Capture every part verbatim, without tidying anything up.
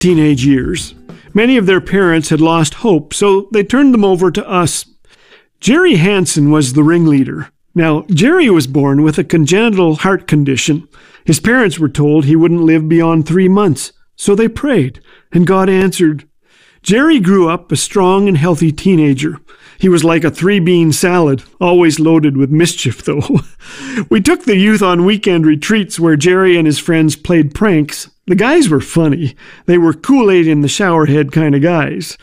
teenage years. Many of their parents had lost hope, so they turned them over to us. Jerry Hansen was the ringleader. Now, Jerry was born with a congenital heart condition. His parents were told he wouldn't live beyond three months, so they prayed, and God answered. Jerry grew up a strong and healthy teenager. He was like a three-bean salad, always loaded with mischief, though. We took the youth on weekend retreats where Jerry and his friends played pranks. The guys were funny. They were Kool-Aid in the showerhead kind of guys.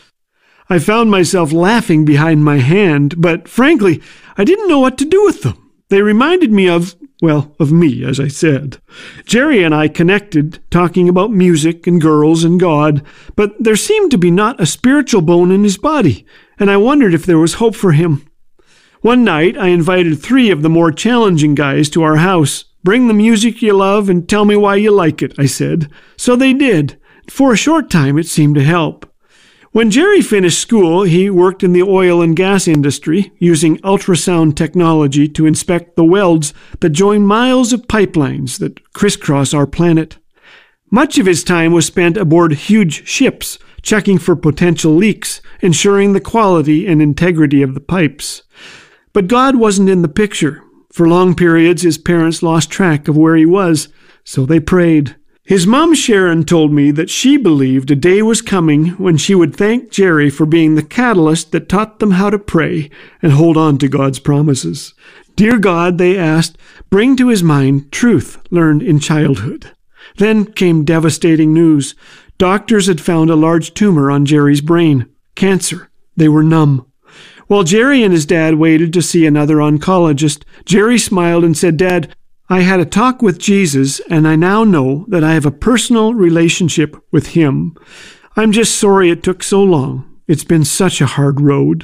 I found myself laughing behind my hand, but frankly, I didn't know what to do with them. They reminded me of, well, of me, as I said. Jerry and I connected, talking about music and girls and God, but there seemed to be not a spiritual bone in his body, and I wondered if there was hope for him. One night, I invited three of the more challenging guys to our house. Bring the music you love and tell me why you like it, I said. So they did. For a short time, it seemed to help. When Jerry finished school, he worked in the oil and gas industry, using ultrasound technology to inspect the welds that join miles of pipelines that crisscross our planet. Much of his time was spent aboard huge ships, checking for potential leaks, ensuring the quality and integrity of the pipes. But God wasn't in the picture. For long periods, his parents lost track of where he was, so they prayed. His mom, Sharon, told me that she believed a day was coming when she would thank Jerry for being the catalyst that taught them how to pray and hold on to God's promises. Dear God, they asked, bring to his mind truth learned in childhood. Then came devastating news. Doctors had found a large tumor on Jerry's brain. Cancer. They were numb. While Jerry and his dad waited to see another oncologist, Jerry smiled and said, Dad, I had a talk with Jesus, and I now know that I have a personal relationship with him. I'm just sorry it took so long. It's been such a hard road.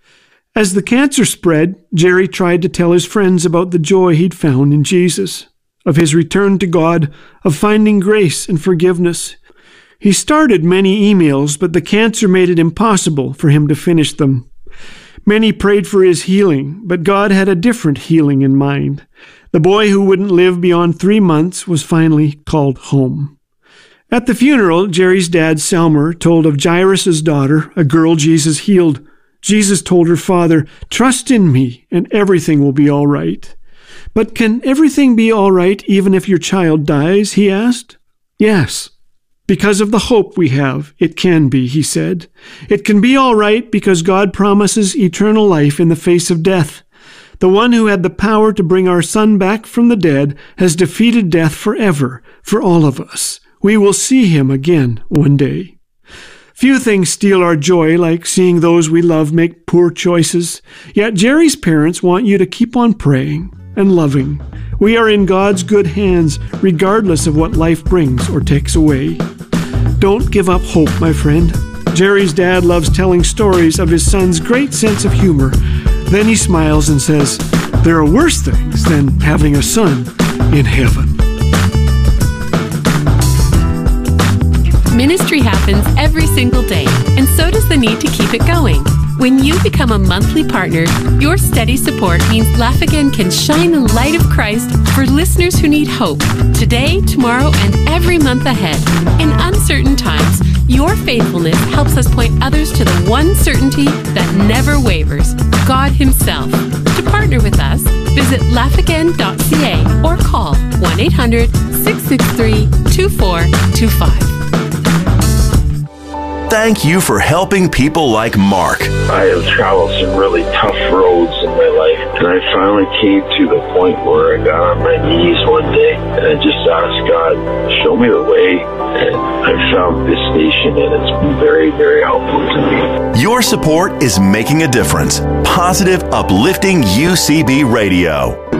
As the cancer spread, Jerry tried to tell his friends about the joy he'd found in Jesus, of his return to God, of finding grace and forgiveness. He started many emails, but the cancer made it impossible for him to finish them. Many prayed for his healing, but God had a different healing in mind. The boy who wouldn't live beyond three months was finally called home. At the funeral, Jerry's dad, Selmer, told of Jairus' daughter, a girl Jesus healed. Jesus told her father, trust in me, and everything will be all right. But can everything be all right even if your child dies, he asked. Yes. Because of the hope we have, it can be, he said. It can be all right because God promises eternal life in the face of death. The one who had the power to bring our son back from the dead has defeated death forever, for all of us. We will see him again one day. Few things steal our joy like seeing those we love make poor choices. Yet Jerry's parents want you to keep on praying and loving. We are in God's good hands, regardless of what life brings or takes away. Don't give up hope, my friend. Jerry's dad loves telling stories of his son's great sense of humor. Then he smiles and says, there are worse things than having a son in heaven. Ministry happens every single day, and so does the need to keep it going. When you become a monthly partner, your steady support means Laugh Again can shine the light of Christ for listeners who need hope today, tomorrow, and every month ahead. In uncertain times, your faithfulness helps us point others to the one certainty that never wavers, God Himself. To partner with us, visit laugh again dot c a or call one eight hundred, six six three, two four two five. Thank you for helping people like Mark. I have traveled some really tough roads in my life, and I finally came to the point where I got on my knees one day, and I just asked God, show me the way, and I found this station, and it's been very, very helpful to me. Your support is making a difference. Positive, uplifting U C B Radio.